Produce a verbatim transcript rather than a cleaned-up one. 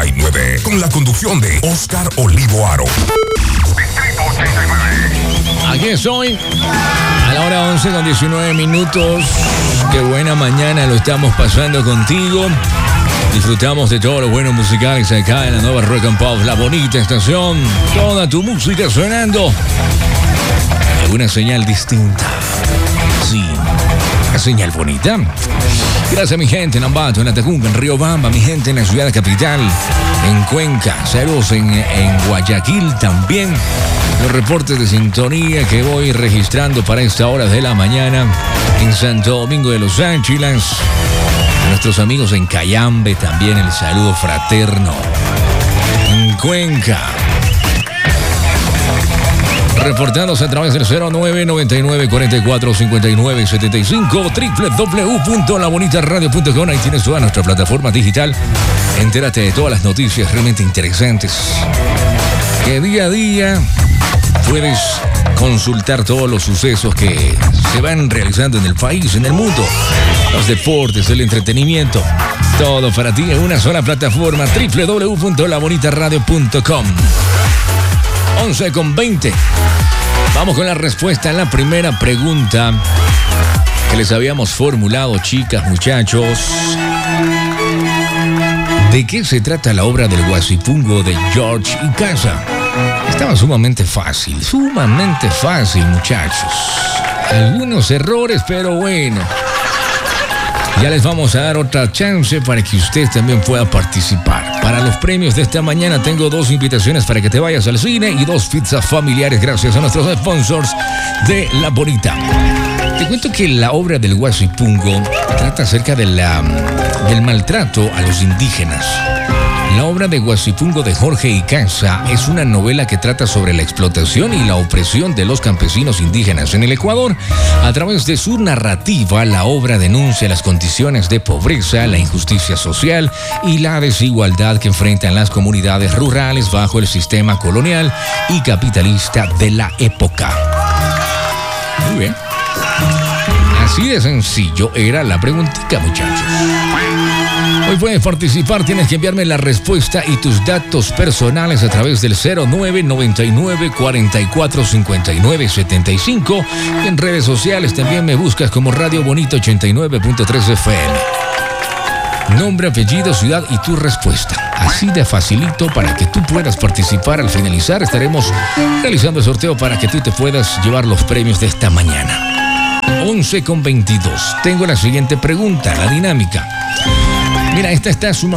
y nueve, con la conducción de Oscar Olivo Aro. Distrito ochenta y nueve. Aquí estoy, a la hora once con diecinueve minutos. Qué buena mañana lo estamos pasando contigo. Disfrutamos de todos los buenos musicales acá en la nueva Rock and Pop, la bonita estación. Toda tu música sonando. Una señal distinta. Sí, una señal bonita. Gracias a mi gente en Ambato, en Atacunga, en Riobamba, mi gente en la ciudad capital, en Cuenca, saludos en, en Guayaquil también. Los reportes de sintonía que voy registrando para esta hora de la mañana en Santo Domingo de los Ángeles. A nuestros amigos en Cayambe también el saludo fraterno. En Cuenca. Reportándose a través del cero nueve noventa y nueve cuarenta y cuatro cincuenta y nueve setenta y cinco, doble u doble u doble u punto la bonita radio punto com. Ahí tienes toda nuestra plataforma digital. Entérate de todas las noticias realmente interesantes que día a día puedes consultar todos los sucesos que se van realizando en el país, en el mundo, los deportes, el entretenimiento, todo para ti en una sola plataforma, doble u doble u doble u punto la bonita radio punto com. once con veinte. Vamos con la respuesta a la primera pregunta que les habíamos formulado, chicas, muchachos. ¿De qué se trata la obra del Guasipungo de George Icaza? Estaba sumamente fácil, sumamente fácil, muchachos. Algunos errores, pero bueno. Ya les vamos a dar otra chance para que usted también pueda participar. Para los premios de esta mañana tengo dos invitaciones para que te vayas al cine y dos pizzas familiares gracias a nuestros sponsors de La Bonita. Te cuento que la obra del Guasipungo trata acerca de la, del maltrato a los indígenas. La obra de Guasipungo de Jorge Icaza es una novela que trata sobre la explotación y la opresión de los campesinos indígenas en el Ecuador. A través de su narrativa, la obra denuncia las condiciones de pobreza, la injusticia social y la desigualdad que enfrentan las comunidades rurales bajo el sistema colonial y capitalista de la época. Muy bien. Así de sencillo era la preguntita, muchachos. Hoy puedes participar, tienes que enviarme la respuesta y tus datos personales a través del cero nueve noventa y nueve cuarenta y cuatro cincuenta y nueve setenta y cinco. Y en redes sociales también me buscas como Radio Bonito ochenta y nueve punto tres F M. Nombre, apellido, ciudad y tu respuesta. Así de facilito para que tú puedas participar. Al finalizar estaremos realizando el sorteo para que tú te puedas llevar los premios de esta mañana. once con veintidós. Tengo la siguiente pregunta, la dinámica. Mira, esta está sumamente